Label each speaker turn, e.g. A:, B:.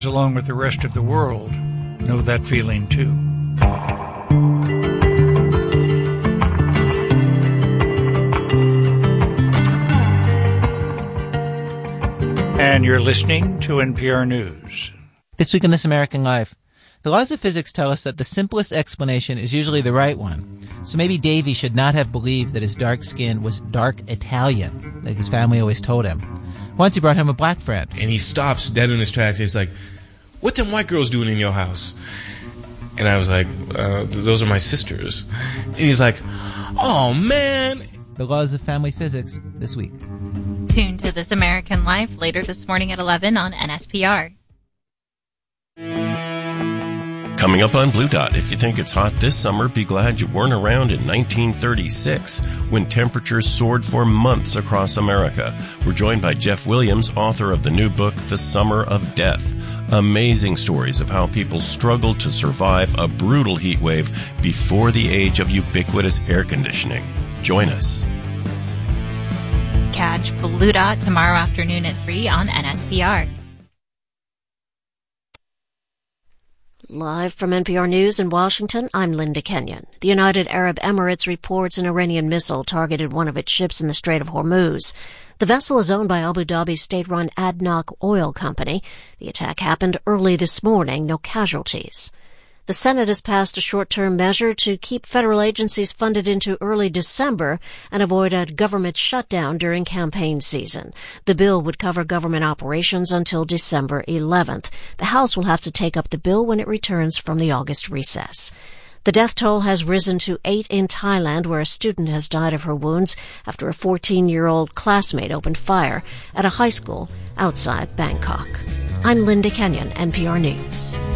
A: along with the rest of the world, know that feeling too. And you're listening to NPR News.
B: This week in This American Life, the laws of physics tell us that the simplest explanation is usually the right one. So maybe Davy should not have believed that his dark skin was dark Italian, like his family always told him. Once he brought home a black friend.
C: And he stops dead in his tracks. He's like, "What them white girls doing in your house?" And I was like, "Those are my sisters." And he's like, "Oh, man."
B: The laws of family physics this week.
D: Tune to This American Life later this morning at 11 on NSPR.
E: Coming up on Blue Dot, if you think it's hot this summer, be glad you weren't around in 1936 when temperatures soared for months across America. We're joined by Jeff Williams, author of the new book, The Summer of Death. Amazing stories of how people struggled to survive a brutal heat wave before the age of ubiquitous air conditioning. Join us.
D: Catch Blue Dot tomorrow afternoon at 3 on NSPR.
F: Live from NPR News in Washington, I'm Linda Kenyon. The United Arab Emirates reports an Iranian missile targeted one of its ships in the Strait of Hormuz. The vessel is owned by Abu Dhabi's state-run ADNOC oil company. The attack happened early this morning, no casualties. The Senate has passed a short-term measure to keep federal agencies funded into early December and avoid a government shutdown during campaign season. The bill would cover government operations until December 11th. The House will have to take up the bill when it returns from the August recess. The death toll has risen to 8 in Thailand, where a student has died of her wounds after a 14-year-old classmate opened fire at a high school outside Bangkok. I'm Linda Kenyon, NPR News.